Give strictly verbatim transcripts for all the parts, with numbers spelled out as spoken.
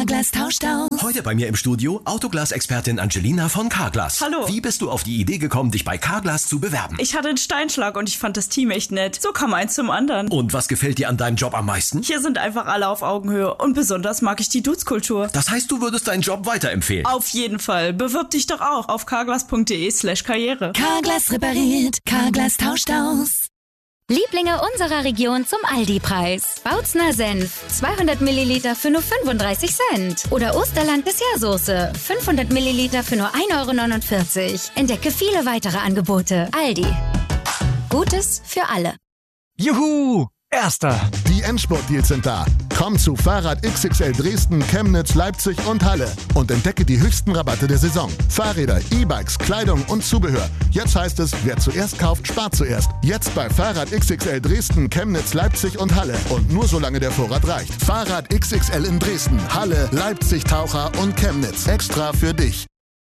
Carglass tauscht aus. Heute bei mir im Studio Autoglas-Expertin Angelina von Carglass. Hallo. Wie bist du auf die Idee gekommen, dich bei Carglass zu bewerben? Ich hatte einen Steinschlag und ich fand das Team echt nett. So kam eins zum anderen. Und was gefällt dir an deinem Job am meisten? Hier sind einfach alle auf Augenhöhe und besonders mag ich die Dudes-Kultur. Das heißt, du würdest deinen Job weiterempfehlen? Auf jeden Fall. Bewirb dich doch auch auf carglass.de slash karriere. Carglass repariert, Carglass tauscht aus. Lieblinge unserer Region zum Aldi-Preis. Bautzner Senf, zweihundert Milliliter für nur fünfunddreißig Cent. Oder Osterland Dessertsoße, fünfhundert Milliliter für nur ein Euro neunundvierzig. Entdecke viele weitere Angebote. Aldi. Gutes für alle. Juhu! Erster! Die Endspurt-Deals sind da. Komm zu Fahrrad X X L Dresden, Chemnitz, Leipzig und Halle und entdecke die höchsten Rabatte der Saison. Fahrräder, E-Bikes, Kleidung und Zubehör. Jetzt heißt es, wer zuerst kauft, spart zuerst. Jetzt bei Fahrrad X X L Dresden, Chemnitz, Leipzig und Halle. Und nur solange der Vorrat reicht. Fahrrad X X L in Dresden, Halle, Leipzig, Taucher und Chemnitz. Extra für dich.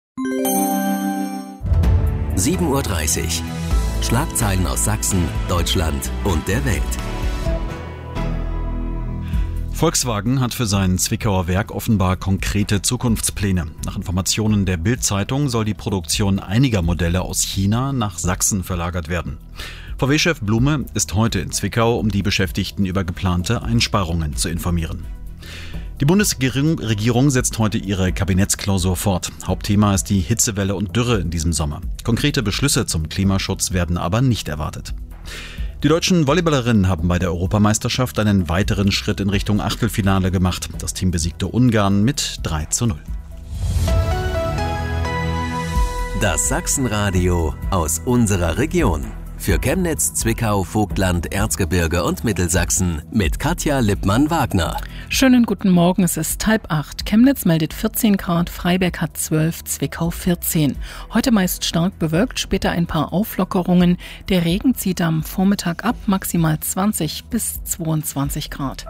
sieben Uhr dreißig. Schlagzeilen aus Sachsen, Deutschland und der Welt. Volkswagen hat für sein Zwickauer Werk offenbar konkrete Zukunftspläne. Nach Informationen der Bild-Zeitung soll die Produktion einiger Modelle aus China nach Sachsen verlagert werden. V W-Chef Blume ist heute in Zwickau, um die Beschäftigten über geplante Einsparungen zu informieren. Die Bundesregierung setzt heute ihre Kabinettsklausur fort. Hauptthema ist die Hitzewelle und Dürre in diesem Sommer. Konkrete Beschlüsse zum Klimaschutz werden aber nicht erwartet. Die deutschen Volleyballerinnen haben bei der Europameisterschaft einen weiteren Schritt in Richtung Achtelfinale gemacht. Das Team besiegte Ungarn mit drei zu null. Das Sachsenradio aus unserer Region. Für Chemnitz, Zwickau, Vogtland, Erzgebirge und Mittelsachsen mit Katja Lippmann-Wagner. Schönen guten Morgen, es ist halb acht. Chemnitz meldet vierzehn Grad, Freiberg hat zwölf, Zwickau vierzehn. Heute meist stark bewölkt, später ein paar Auflockerungen. Der Regen zieht am Vormittag ab, maximal zwanzig bis zweiundzwanzig Grad.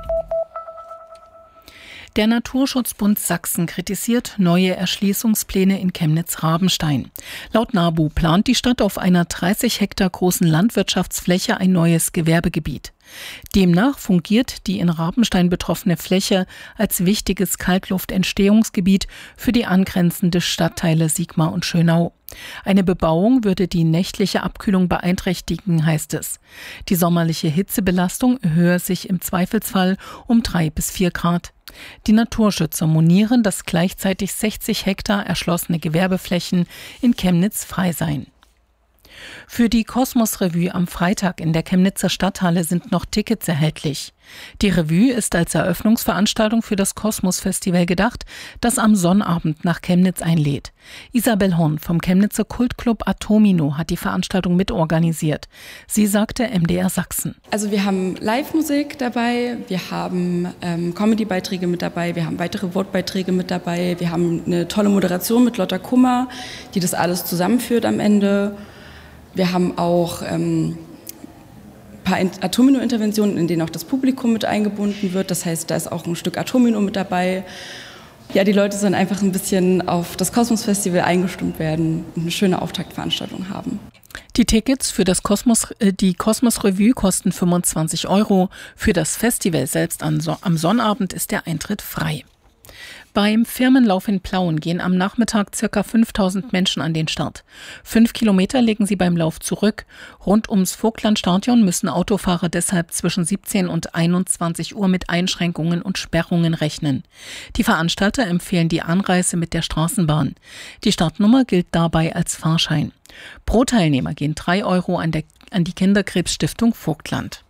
Der Naturschutzbund Sachsen kritisiert neue Erschließungspläne in Chemnitz-Rabenstein. Laut NABU plant die Stadt auf einer dreißig Hektar großen Landwirtschaftsfläche ein neues Gewerbegebiet. Demnach fungiert die in Rabenstein betroffene Fläche als wichtiges Kaltluftentstehungsgebiet für die angrenzenden Stadtteile Sigmar und Schönau. Eine Bebauung würde die nächtliche Abkühlung beeinträchtigen, heißt es. Die sommerliche Hitzebelastung erhöhe sich im Zweifelsfall um drei bis vier Grad. Die Naturschützer monieren, dass gleichzeitig sechzig Hektar erschlossene Gewerbeflächen in Chemnitz frei seien. Für die Kosmos-Revue am Freitag in der Chemnitzer Stadthalle sind noch Tickets erhältlich. Die Revue ist als Eröffnungsveranstaltung für das Kosmos-Festival gedacht, das am Sonnabend nach Chemnitz einlädt. Isabel Horn vom Chemnitzer Kultclub Atomino hat die Veranstaltung mitorganisiert. Sie sagte M D R Sachsen. Also wir haben Live-Musik dabei, wir haben ähm, Comedy-Beiträge mit dabei, wir haben weitere Wortbeiträge mit dabei, wir haben eine tolle Moderation mit Lotta Kummer, die das alles zusammenführt am Ende. Wir haben auch ähm, ein paar Atomino-Interventionen, in denen auch das Publikum mit eingebunden wird. Das heißt, da ist auch ein Stück Atomino mit dabei. Ja, die Leute sollen einfach ein bisschen auf das Kosmos-Festival eingestimmt werden und eine schöne Auftaktveranstaltung haben. Die Tickets für das Kosmos, äh, die Kosmos-Revue kosten fünfundzwanzig Euro. Für das Festival selbst am, so- am Sonnabend ist der Eintritt frei. Beim Firmenlauf in Plauen gehen am Nachmittag ca. fünftausend Menschen an den Start. Fünf Kilometer legen sie beim Lauf zurück. Rund ums Vogtlandstadion müssen Autofahrer deshalb zwischen siebzehn und einundzwanzig Uhr mit Einschränkungen und Sperrungen rechnen. Die Veranstalter empfehlen die Anreise mit der Straßenbahn. Die Startnummer gilt dabei als Fahrschein. Pro Teilnehmer gehen drei Euro an, der, an die Kinderkrebsstiftung Vogtland.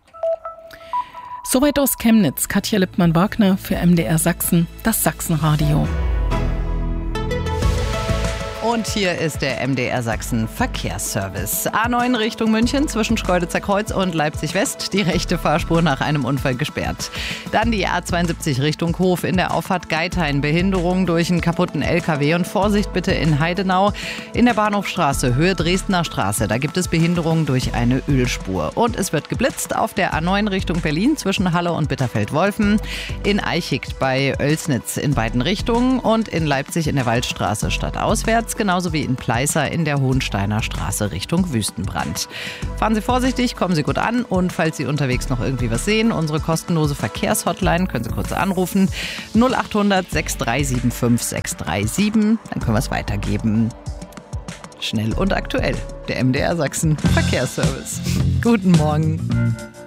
Soweit aus Chemnitz. Katja Lippmann-Wagner für M D R Sachsen, das Sachsenradio. Und hier ist der M D R Sachsen Verkehrsservice. A neun Richtung München zwischen Schkeuditzer Kreuz und Leipzig West. Die rechte Fahrspur nach einem Unfall gesperrt. Dann die A zweiundsiebzig Richtung Hof in der Auffahrt Geithain. Behinderung durch einen kaputten L K W und Vorsicht bitte in Heidenau. In der Bahnhofstraße Höhe Dresdner Straße. Da gibt es Behinderung durch eine Ölspur. Und es wird geblitzt auf der A neun Richtung Berlin zwischen Halle und Bitterfeld-Wolfen. In Eichigt bei Oelsnitz in beiden Richtungen und in Leipzig in der Waldstraße stadtauswärts. genauso wie in Pleißer in der Hohensteiner Straße Richtung Wüstenbrand. Fahren Sie vorsichtig, kommen Sie gut an und falls Sie unterwegs noch irgendwie was sehen, unsere kostenlose Verkehrshotline können Sie kurz anrufen. null acht hundert sechs drei sieben fünf sechs drei sieben, dann können wir es weitergeben. Schnell und aktuell, der M D R Sachsen Verkehrsservice. Guten Morgen.